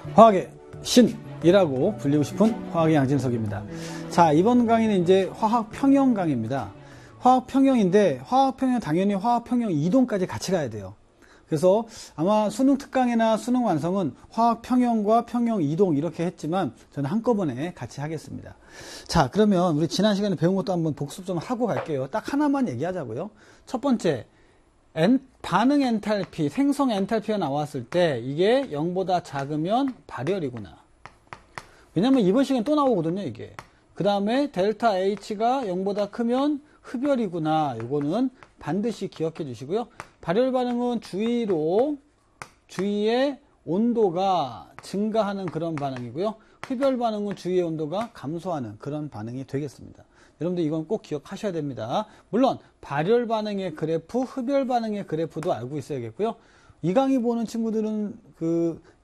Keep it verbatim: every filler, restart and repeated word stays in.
화학의 신이라고 불리고 싶은 화학의 양진석입니다. 자, 이번 강의는 이제 화학 평형 강의입니다. 화학 평형인데 화학 평형 당연히 화학 평형 이동까지 같이 가야 돼요. 그래서 아마 수능 특강이나 수능 완성은 화학 평형과 평형 이동 이렇게 했지만 저는 한꺼번에 같이 하겠습니다. 자, 그러면 우리 지난 시간에 배운 것도 한번 복습 좀 하고 갈게요. 딱 하나만 얘기하자고요. 첫 번째, 엔, 반응 엔탈피, 생성 엔탈피가 나왔을 때 이게 영보다 작으면 발열이구나. 왜냐면 이번 시간에 또 나오거든요, 이게. 그 다음에 델타 H가 영보다 크면 흡열이구나. 이거는 반드시 기억해 주시고요. 발열 반응은 주위로, 주위의 온도가 증가하는 그런 반응이고요. 흡열 반응은 주위의 온도가 감소하는 그런 반응이 되겠습니다. 여러분들 이건 꼭 기억하셔야 됩니다. 물론 발열 반응의 그래프, 흡열 반응의 그래프도 알고 있어야겠고요. 이 강의 보는 친구들은 그